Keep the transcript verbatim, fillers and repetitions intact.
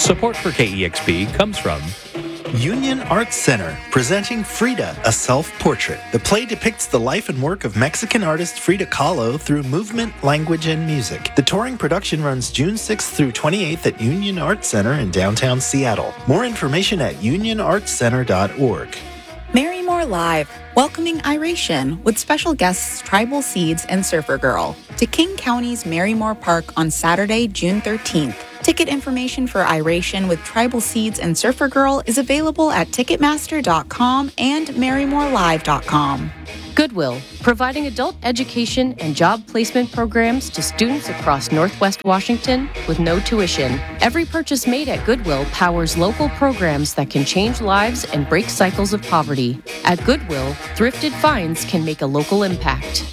Support for K E X P comes from Union Arts Center, presenting Frida, a Self-Portrait. The play depicts the life and work of Mexican artist Frida Kahlo through movement, language, and music. The touring production runs June sixth through twenty-eighth at Union Arts Center in downtown Seattle. More information at union arts center dot org. Marymore Live, welcoming Iration with special guests Tribal Seeds and Surfer Girl to King County's Marymore Park on Saturday, June thirteenth. Ticket information for Iration with Tribal Seeds and Surfer Girl is available at ticketmaster dot com and marymore live dot com. Goodwill, providing adult education and job placement programs to students across Northwest Washington with no tuition. Every purchase made at Goodwill powers local programs that can change lives and break cycles of poverty. At Goodwill, thrifted finds can make a local impact.